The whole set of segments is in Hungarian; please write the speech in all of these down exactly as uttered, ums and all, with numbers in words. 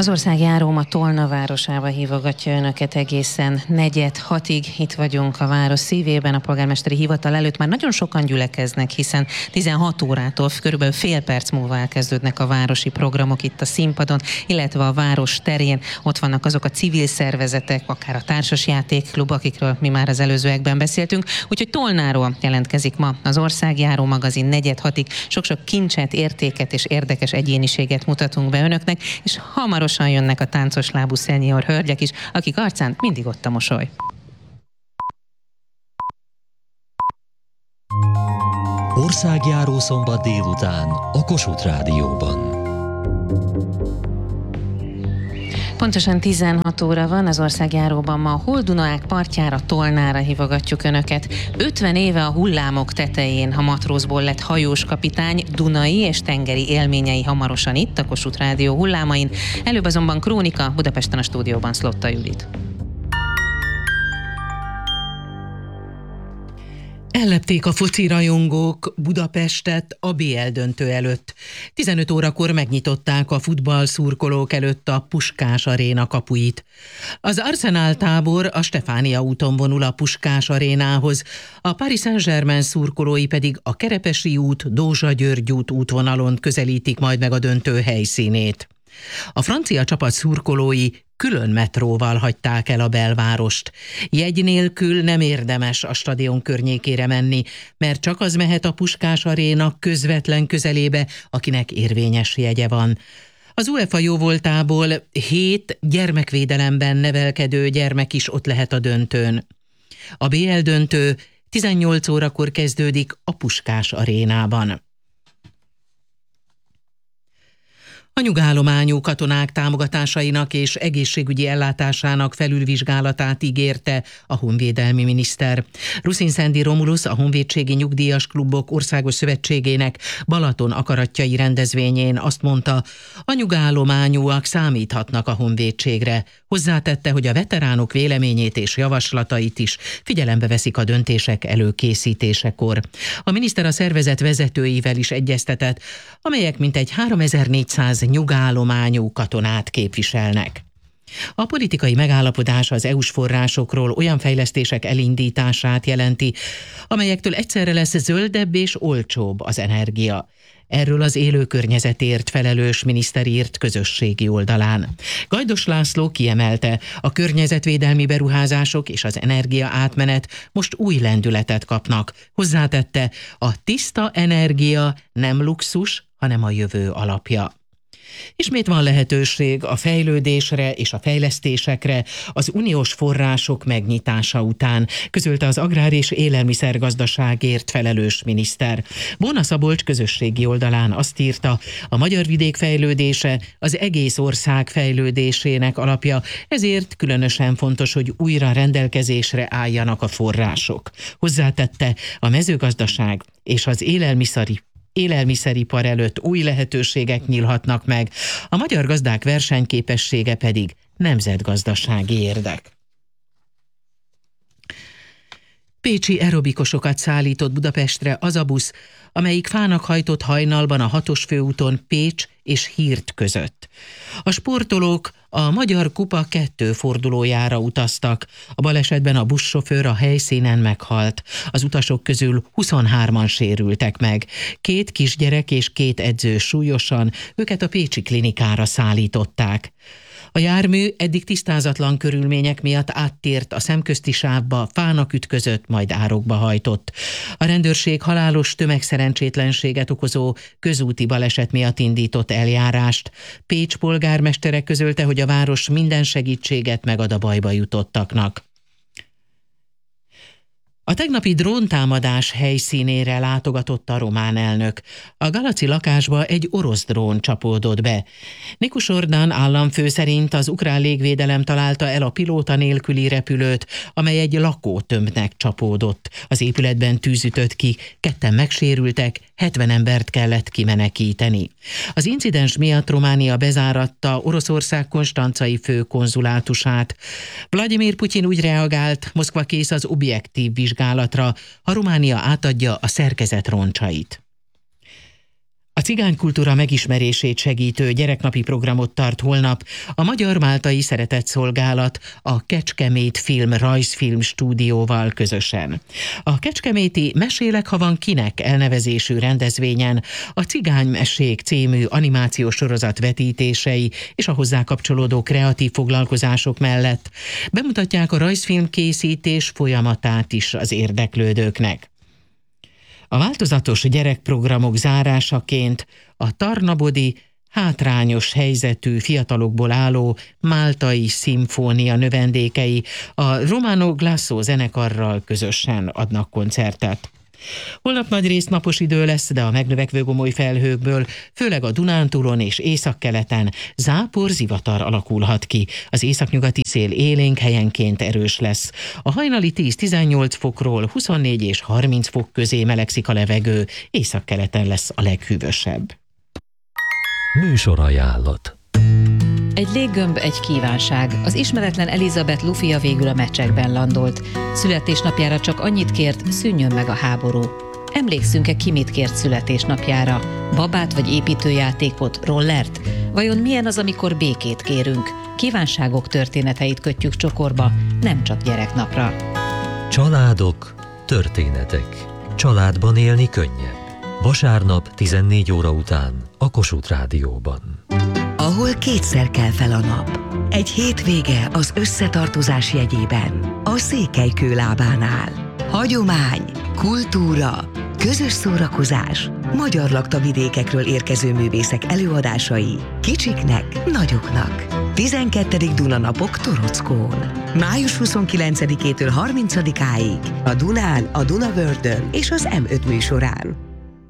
Az országjáró ma Tolna városába hívogatja önöket egészen negyed hatig. Itt vagyunk a város szívében, a polgármesteri hivatal előtt. Már nagyon sokan gyülekeznek, hiszen tizenhat órától körülbelül fél perc múlva elkezdődnek a városi programok itt a színpadon, illetve a város terén. Ott vannak azok a civil szervezetek, akár a társasjátékklub, akikről mi már az előzőekben beszéltünk. Úgyhogy Tolnáról jelentkezik ma az országjáró magazin negyed hatig. Sok-sok kincset, értéket és érdekes egyéniséget mutatunk be önöknek, és hamarosan jönnek a táncos lábú szenior hölgyek is, akik arcán mindig ott a mosoly. Országjáró szombat délután a Kossuth Rádióban. Pontosan tizenhat óra van, az országjáróban ma a Holddunaák partjára, Tolnára hívogatjuk önöket. ötven éve a hullámok tetején a matrózból lett hajós kapitány, dunai és tengeri élményei hamarosan itt a Kossuth Rádió hullámain. Előbb azonban krónika, Budapesten a stúdióban Szlotta Judit. Ellepték a foci rajongók Budapestet a bé el döntő előtt. tizenöt órakor megnyitották a futballszurkolók előtt a Puskás Aréna kapuit. Az Arsenal tábor a Stefánia úton vonul a Puskás Arénához, a Paris Saint-Germain szurkolói pedig a Kerepesi út, Dózsa-György út útvonalon közelítik majd meg a döntő helyszínét. A francia csapat szurkolói külön metróval hagyták el a belvárost. Jegy nélkül nem érdemes a stadion környékére menni, mert csak az mehet a Puskás Aréna közvetlen közelébe, akinek érvényes jegye van. Az UEFA jóvoltából hét gyermekvédelemben nevelkedő gyermek is ott lehet a döntőn. A bé el döntő tizennyolc órakor kezdődik a Puskás Arénában. A nyugállományú katonák támogatásainak és egészségügyi ellátásának felülvizsgálatát ígérte a honvédelmi miniszter. Ruszin-Szendi Romulus, a Honvédségi Nyugdíjas Klubok Országos Szövetségének Balaton akaratjai rendezvényén azt mondta, a nyugállományúak számíthatnak a honvédségre. Hozzátette, hogy a veteránok véleményét és javaslatait is figyelembe veszik a döntések előkészítésekor. A miniszter a szervezet vezetőivel is egyeztetett, amelyek mintegy háromezer-négyszáz nyugállományú katonát képviselnek. A politikai megállapodás az é u-s forrásokról olyan fejlesztések elindítását jelenti, amelyektől egyszerre lesz zöldebb és olcsóbb az energia. Erről az élő környezetért felelős miniszter írt közösségi oldalán. Gajdos László kiemelte, a környezetvédelmi beruházások és az energia átmenet most új lendületet kapnak. Hozzátette, a tiszta energia nem luxus, hanem a jövő alapja. Ismét van lehetőség a fejlődésre és a fejlesztésekre az uniós források megnyitása után, közölte az agrár- és élelmiszergazdaságért felelős miniszter. Bóna Szabolcs közösségi oldalán azt írta, a magyar vidék fejlődése az egész ország fejlődésének alapja, ezért különösen fontos, hogy újra rendelkezésre álljanak a források. Hozzátette, a mezőgazdaság és az élelmiszeri élelmiszeripar előtt új lehetőségek nyílhatnak meg, a magyar gazdák versenyképessége pedig nemzetgazdasági érdek. Pécsi aerobikusokat szállított Budapestre az a busz, amelyik fának hajtott hajnalban a hatos főúton Pécs és Hírt között. A sportolók a Magyar Kupa kettő fordulójára utaztak. A balesetben a buszsofőr a helyszínen meghalt. Az utasok közül huszonhárman sérültek meg. Két kisgyerek és két edző súlyosan, őket a pécsi klinikára szállították. A jármű eddig tisztázatlan körülmények miatt áttért a szemközti sávba, fának ütközött, majd árokba hajtott. A rendőrség halálos tömegszerencsétlenséget okozó közúti baleset miatt indított eljárást. Pécs polgármestere közölte, hogy a város minden segítséget megad a bajba jutottaknak. A tegnapi dróntámadás helyszínére látogatott a román elnök. A Galaci lakásba egy orosz drón csapódott be. Nikus Ordan államfő szerint az ukrán légvédelem találta el a pilóta nélküli repülőt, amely egy lakótömbnek csapódott. Az épületben tűz ütött ki, ketten megsérültek, hetven embert kellett kimenekíteni. Az incidens miatt Románia bezáratta Oroszország konstancai főkonzulátusát. Vladimir Putyin úgy reagált, Moszkva kész az objektív vizsgálatra, ha Románia átadja a szerkezet roncsait. A A cigánykultúra megismerését segítő gyereknapi programot tart holnap a Magyar Máltai Szeretetszolgálat a Kecskemét Film Rajzfilm Stúdióval közösen. A kecskeméti Mesélek, ha van kinek elnevezésű rendezvényen a Cigánymesék című animációs sorozat vetítései és a hozzá kapcsolódó kreatív foglalkozások mellett bemutatják a rajzfilm készítés folyamatát is az érdeklődőknek. A változatos gyerekprogramok zárásaként a Tarnabodi hátrányos helyzetű fiatalokból álló Máltai Szimfónia növendékei a Romano Glasso zenekarral közösen adnak koncertet. Holnap nagyrészt napos idő lesz, de a megnövekvő gomoly felhőkből, főleg a Dunántúlon és északkeleten zápor-zivatar alakulhat ki. Az északnyugati szél élénk, helyenként erős lesz. A hajnali tíz-tizennyolc fokról huszonnégy és harminc fok közé melegszik a levegő, északkeleten lesz a leghűvösebb. Műsorajánlat. Egy léggömb, egy kívánság. Az ismeretlen Elizabeth Lufia végül a meccsekben landolt. Születésnapjára csak annyit kért, szűnjön meg a háború. Emlékszünk-e, ki mit kért születésnapjára? Babát vagy építőjátékot, rollert? Vajon milyen az, amikor békét kérünk? Kívánságok történeteit kötjük csokorba, nem csak gyereknapra. Családok, történetek. Családban élni könnyebb. Vasárnap tizennégy óra után a Kossuth Rádióban. Ahol kétszer kell fel a nap. Egy hétvége az összetartozás jegyében. A Székelykő lábánál. Hagyomány, kultúra, közös szórakozás, magyar laktavidékekről érkező művészek előadásai, kicsiknek, nagyoknak. tizenkettedik Dunanapok Torockón. május huszonkilencedikétől harmincadikáig a Dunán, a Dunavördön és az em öt műsorán.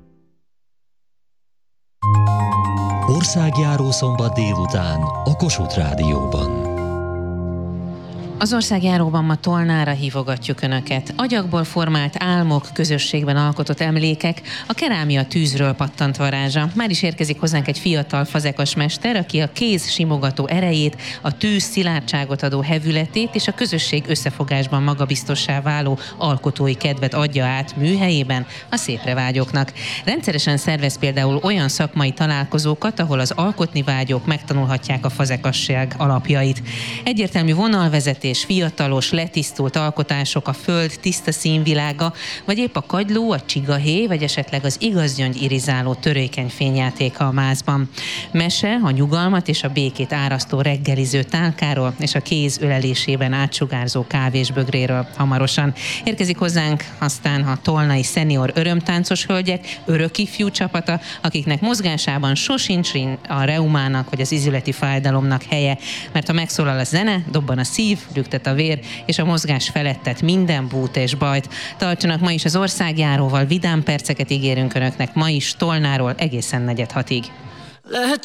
Országjáró szombat délután a Kossuth Rádióban. Az országjáróban ma Tolnára hívogatjuk Önöket. Agyagból formált álmok, közösségben alkotott emlékek, a kerámia tűzről pattant varázsa. Már is érkezik hozzánk egy fiatal fazekas mester, aki a kéz simogató erejét, a tűz szilárdságot adó hevületét és a közösség összefogásban magabiztossá váló alkotói kedvet adja át műhelyében a szépre vágyóknak. Rendszeresen szervez például olyan szakmai találkozókat, ahol az alkotni vágyók megtanulhatják a fazekasság alapjait. Egyértelmű vonalvezetés, fiatalos, letisztult alkotások, a föld tiszta színvilága, vagy épp a kagyló, a csigahé, vagy esetleg az igazgyöngy irizáló törékeny fényjátéka a mázban. Mese a nyugalmat és a békét árasztó reggeliző tálkáról és a kéz ölelésében átsugárzó kávésbögréről hamarosan. Érkezik hozzánk aztán a tolnai szenior örömtáncos hölgyek, örökifjú csapata, akiknek mozgásában sosincs a reumának vagy az izületi fájdalomnak helye, mert ha megszólal a zene, dobban a szív, rüktet a vér, és a mozgás felettet minden bút és bajt. Tartsanak ma is az országjáróval, vidám perceket ígérünk Önöknek ma is Tolnáról egészen negyed hatig.